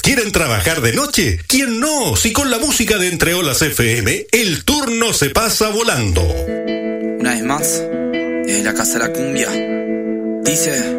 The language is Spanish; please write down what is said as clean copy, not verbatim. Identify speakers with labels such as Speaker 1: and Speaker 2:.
Speaker 1: quieren trabajar de noche? ¿Quién no? Si con la música de Entre Olas FM, el turno se pasa volando.
Speaker 2: Una vez más, desde la casa de la cumbia, dice...